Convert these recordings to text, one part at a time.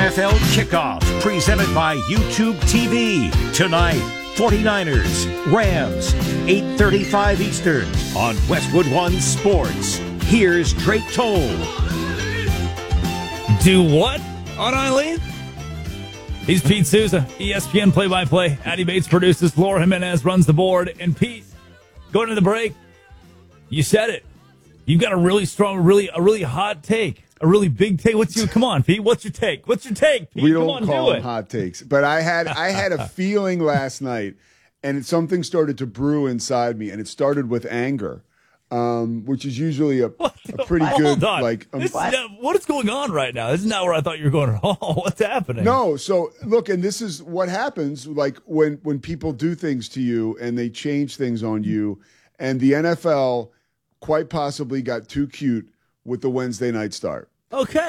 NFL Kickoff, presented by YouTube TV. Tonight, 49ers, Rams, 8:35 Eastern on Westwood One Sports. Here's Drake Toll. Do what on Eileen? He's Pete Souza, ESPN play-by-play. Addy Bates produces. Laura Jimenez runs the board. And Pete, going to the break, you said it. You've got a really strong, a really hot take. A really big take. Come on, Pete. What's your take? Pete? We don't call them hot takes. But I had a feeling last night, and something started to brew inside me, and it started with anger, which is usually a pretty good. Hold on. What is going on right now? This is not where I thought you were going at all. What's happening? No. So look, and this is what happens. Like when people do things to you and they change things on you, and the NFL quite possibly got too cute with the Wednesday night start. Okay,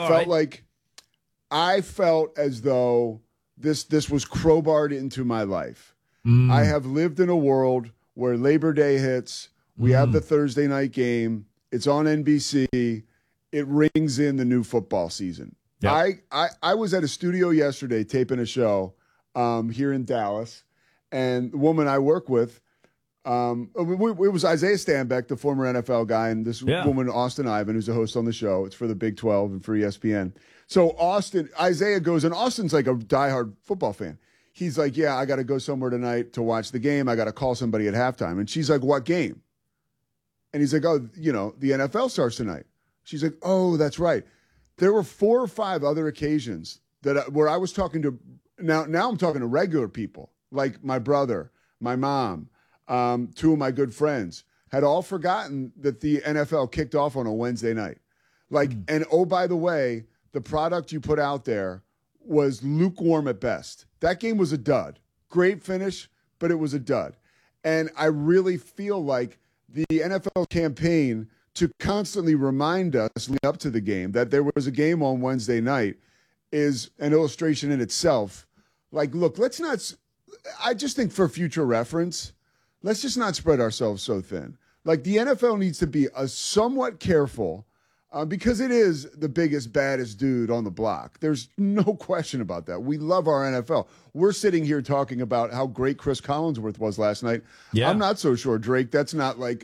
I felt as though this was crowbarred into my life. I have lived in a world where Labor Day hits, we have the Thursday night game, it's on NBC, it rings in the new football season. Yep. I was at a studio yesterday taping a show here in Dallas, and the woman I work with, it was Isaiah Stanbeck, the former NFL guy, and this woman, Austin Ivan, who's a host on the show. It's for the Big 12 and for ESPN. So Isaiah goes, and Austin's like a diehard football fan. He's like, yeah, I got to go somewhere tonight to watch the game. I got to call somebody at halftime. And she's like, what game? And he's like, oh, the NFL starts tonight. She's like, oh, that's right. There were 4 or 5 other occasions where I was talking to, now I'm talking to regular people, like my brother, my mom, 2 of my good friends had all forgotten that the NFL kicked off on a Wednesday night. And oh, by the way, the product you put out there was lukewarm at best. That game was a dud. Great finish, but it was a dud. And I really feel like the NFL campaign to constantly remind us leading up to the game that there was a game on Wednesday night is an illustration in itself. Look, I just think for future reference, let's just not spread ourselves so thin. The NFL needs to be somewhat careful because it is the biggest, baddest dude on the block. There's no question about that. We love our NFL. We're sitting here talking about how great Chris Collinsworth was last night. Yeah. I'm not so sure, Drake. That's not